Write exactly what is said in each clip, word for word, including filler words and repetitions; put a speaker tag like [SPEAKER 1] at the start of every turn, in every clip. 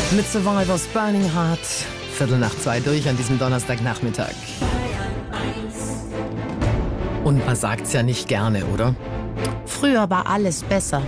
[SPEAKER 1] Mit Survivors Burning Heart. Viertel nach zwei durch an diesem Donnerstagnachmittag. Und man sagt's ja nicht gerne, oder?
[SPEAKER 2] Früher war alles besser.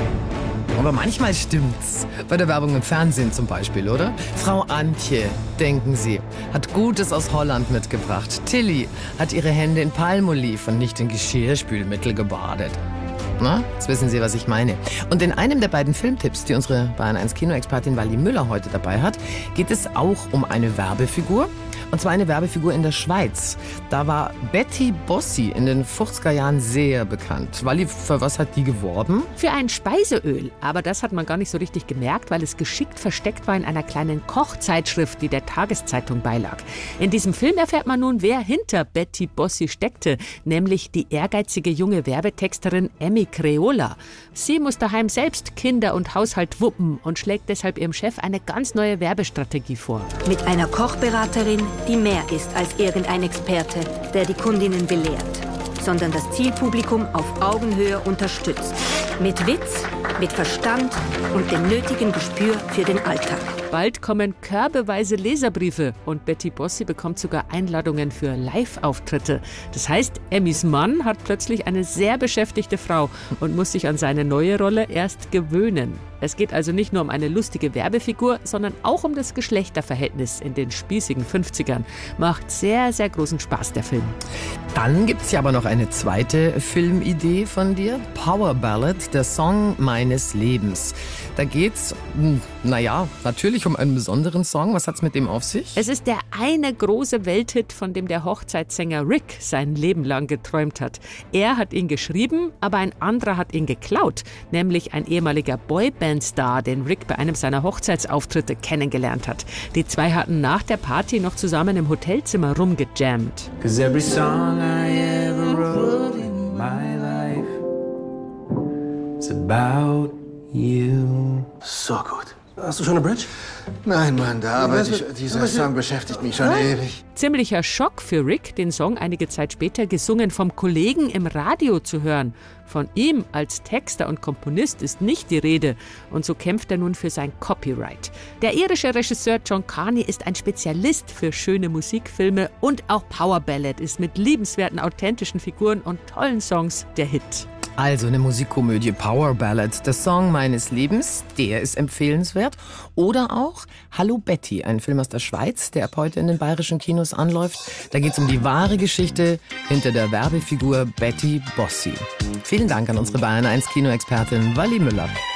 [SPEAKER 1] Aber manchmal stimmt's. Bei der Werbung im Fernsehen zum Beispiel, oder? Frau Antje, denken Sie, hat Gutes aus Holland mitgebracht. Tilly hat ihre Hände in Palmolive und nicht in Geschirrspülmittel gebadet. Na, jetzt wissen Sie, was ich meine. Und in einem der beiden Filmtipps, die unsere Bayern eins Kinoexpertin Wally Müller heute dabei hat, geht es auch um eine Werbefigur. Und zwar eine Werbefigur in der Schweiz. Da war Betty Bossi in den fünfziger Jahren sehr bekannt. Wally, für was hat die geworben?
[SPEAKER 2] Für ein Speiseöl. Aber das hat man gar nicht so richtig gemerkt, weil es geschickt versteckt war in einer kleinen Kochzeitschrift, die der Tageszeitung beilag. In diesem Film erfährt man nun, wer hinter Betty Bossi steckte, nämlich die ehrgeizige junge Werbetexterin Emmy Creola. Sie muss daheim selbst Kinder und Haushalt wuppen und schlägt deshalb ihrem Chef eine ganz neue Werbestrategie vor.
[SPEAKER 3] Mit einer Kochberaterin, die mehr ist als irgendein Experte, der die Kundinnen belehrt, sondern das Zielpublikum auf Augenhöhe unterstützt. Mit Witz, mit Verstand und dem nötigen Gespür für den Alltag.
[SPEAKER 2] Bald kommen körbeweise Leserbriefe und Betty Bossi bekommt sogar Einladungen für Live-Auftritte. Das heißt, Emmys Mann hat plötzlich eine sehr beschäftigte Frau und muss sich an seine neue Rolle erst gewöhnen. Es geht also nicht nur um eine lustige Werbefigur, sondern auch um das Geschlechterverhältnis in den spießigen fünfzigern. Macht sehr, sehr großen Spaß, der Film.
[SPEAKER 1] Dann gibt's ja aber noch eine zweite Filmidee von dir. Power Ballad, der Song meines Lebens. Da geht's, naja, natürlich um einen besonderen Song. Was hat's mit dem auf sich?
[SPEAKER 2] Es ist der eine große Welthit, von dem der Hochzeitssänger Rick sein Leben lang geträumt hat. Er hat ihn geschrieben, aber ein anderer hat ihn geklaut. Nämlich ein ehemaliger Boyband-Star, den Rick bei einem seiner Hochzeitsauftritte kennengelernt hat. Die zwei hatten nach der Party noch zusammen im Hotelzimmer rumgejammt.
[SPEAKER 4] 'Cause every song I ever wrote in my life is about you.
[SPEAKER 5] So gut. Hast du schon eine Bridge?
[SPEAKER 6] Nein, Mann, da arbeite ich. Dieser Song beschäftigt mich schon ewig.
[SPEAKER 2] Ziemlicher Schock für Rick, den Song einige Zeit später gesungen vom Kollegen im Radio zu hören. Von ihm als Texter und Komponist ist nicht die Rede. Und so kämpft er nun für sein Copyright. Der irische Regisseur John Carney ist ein Spezialist für schöne Musikfilme und auch Power Ballad ist mit liebenswerten, authentischen Figuren und tollen Songs der Hit.
[SPEAKER 1] Also eine Musikkomödie Power Ballad, der Song meines Lebens, der ist empfehlenswert. Oder auch Hallo Betty, ein Film aus der Schweiz, der ab heute in den bayerischen Kinos anläuft. Da geht es um die wahre Geschichte hinter der Werbefigur Betty Bossi. Vielen Dank an unsere Bayern eins Kinoexpertin Wally Müller.